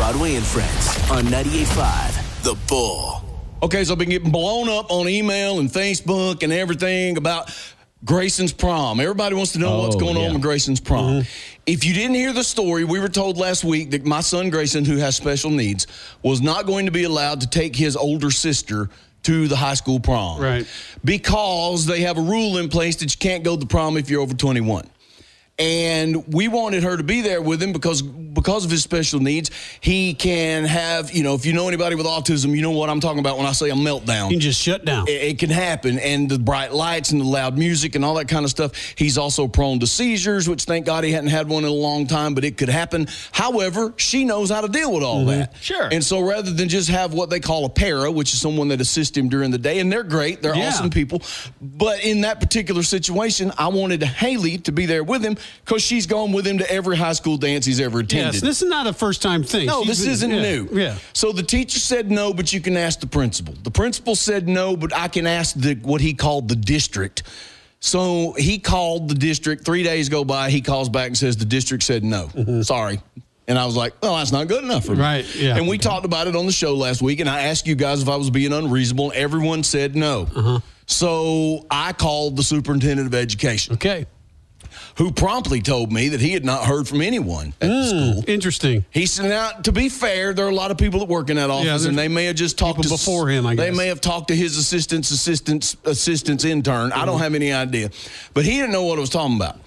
Broadway and Friends on 98.5 The Bull. Okay, so I've been getting blown up on email and Facebook and everything about Grayson's prom. Everybody wants to know what's going on with Grayson's prom. If you didn't hear the story, we were told last week that my son Grayson, who has special needs, was not going to be allowed to take his older sister to the high school prom. Right. Because they have a rule in place that you can't go to the prom if you're over 21. And we wanted her to be there with him because of his special needs. He can have, if you know anybody with autism, you know what I'm talking about when I say a meltdown. You can just shut down. It can happen. And the bright lights and the loud music and all that kind of stuff. He's also prone to seizures, which thank God he hadn't had one in a long time, but it could happen. However, she knows how to deal with all that. Sure. And so rather than just have what they call a para, which is someone that assists him during the day, and they're great. They're awesome people. But in that particular situation, I wanted Haley to be there with him, because she's gone with him to every high school dance he's ever attended. Yes, this is not a first-time thing. No, this isn't new. Yeah. So the teacher said no, but you can ask the principal. The principal said no, but I can ask what he called the district. So he called the district. 3 days go by. He calls back and says the district said no. Sorry. And I was like, well, that's not good enough for me. Right, yeah. And we talked about it on the show last week, and I asked you guys if I was being unreasonable, and everyone said no. So I called the superintendent of education. Okay. Who promptly told me that he had not heard from anyone at the school. Interesting. He said, now, to be fair, there are a lot of people that work in that office, and they may have just talked to before him, I guess. They may have talked to his assistant's intern. I don't have any idea. But he didn't know what I was talking about.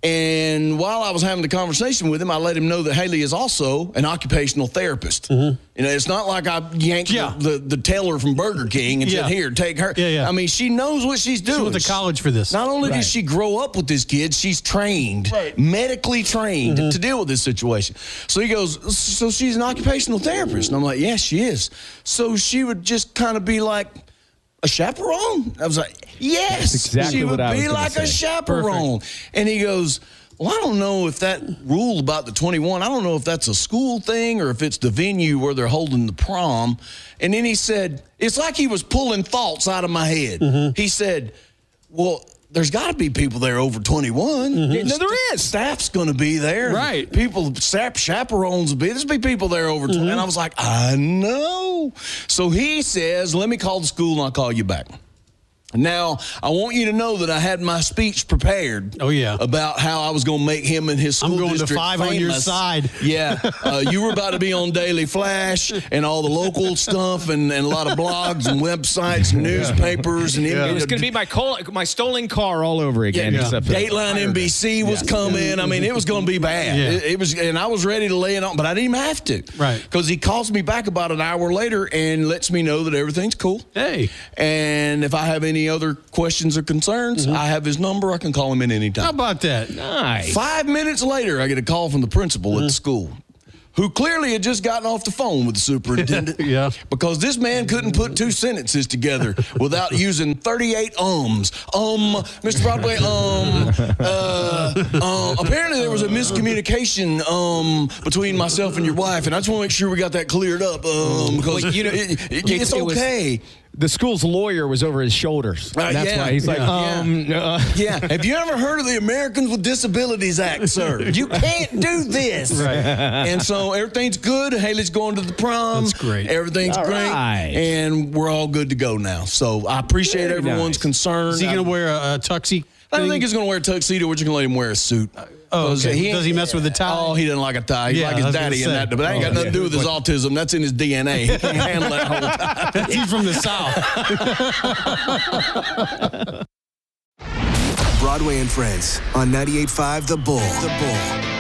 And while I was having the conversation with him, I let him know that Haley is also an occupational therapist. It's not like I yanked the teller from Burger King and said, here, take her. Yeah. I mean, she knows what she's doing. She went to college for this. Not only did she grow up with this kid, she's trained, medically trained to deal with this situation. So he goes, so she's an occupational therapist? And I'm like, yes, she is. So she would just kind of be like a chaperone? I was like, yes, that's exactly she would what I was be gonna like say. a chaperone. Perfect. And he goes, well, I don't know if that rule about the 21, I don't know if that's a school thing or if it's the venue where they're holding the prom. And then he said, it's like he was pulling thoughts out of my head. He said, well, there's got to be people there over 21. No, there is. Staff's going to be there. Right. People, chaperones will be. There's be people there over 20. And I was like, I know. So he says, let me call the school and I'll call you back. Now, I want you to know that I had my speech prepared. About how I was going to make him and his school district district I'm famous. going to 5 on your side. Yeah. You were about to be on Daily Flash and all the local stuff and a lot of blogs and websites and newspapers. And it was going to be my stolen car all over again. Except Dateline NBC was coming. I mean, it was going to be bad. It was, and I was ready to lay it on, but I didn't even have to. Right. Because he calls me back about an hour later and lets me know that everything's cool. Hey. And if I have any other questions or concerns, I have his number. I can call him in anytime. How about that? Nice. 5 minutes later, I get a call from the principal at the school, who clearly had just gotten off the phone with the superintendent. Because this man couldn't put two sentences together without using 38 ums. Mr. Broadway, apparently there was a miscommunication between myself and your wife, and I just want to make sure we got that cleared up because it's okay. The school's lawyer was over his shoulders. That's why he's like, Have you ever heard of the Americans with Disabilities Act, sir? You can't do this. Right. And so everything's good. Haley's going to the prom. That's great. Everything's great. Right. And we're all good to go now. So I appreciate everyone's concern. Is he going to wear a tuxie? I don't think he's going to wear a tuxedo. We're just going to let him wear a suit. Okay. Does he mess with the tie? Oh, he doesn't like a tie. He's like his daddy in that. But that ain't got nothing to do with his autism. That's in his DNA. He can't handle that whole time. He's from the South. Broadway and Friends on 98.5 The Bull.